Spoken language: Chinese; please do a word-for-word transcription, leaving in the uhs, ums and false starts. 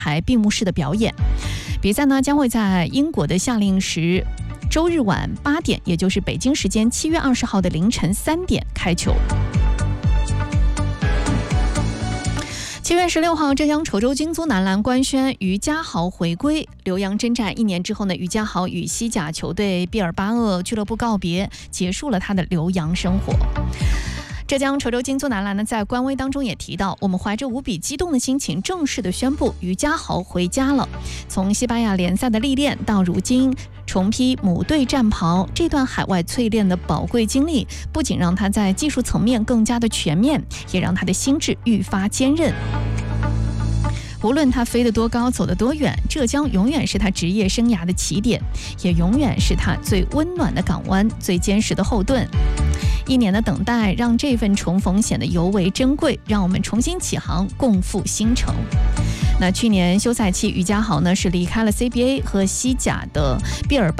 还闭幕式的表演。比赛呢将会在英国的夏令时周日晚八点，也就是北京时间七月二十号的凌晨三点开球。七月十六号，浙江稠州京租男篮官宣于家豪回归。留洋征战一年之后呢，于家豪与西甲球队毕尔巴鄂俱乐部告别，结束了他的留洋生活。浙江稠州京租男篮呢，在官微当中也提到，我们怀着无比激动的心情，正式的宣布于家豪回家了。从西班牙联赛的历练到如今重披母队战袍，这段海外淬炼的宝贵经历，不仅让他在技术层面更加的全面，也让他的心智愈发坚韧。无论他飞得多高，走得多远，浙江永远是他职业生涯的起点，也永远是他最温暖的港湾，最坚实的后盾。一年的等待，让这份重逢显得尤为珍贵，让我们重新起航，共赴新程。那去年休赛期，于家豪呢是离开了 C B A 和西甲的毕尔巴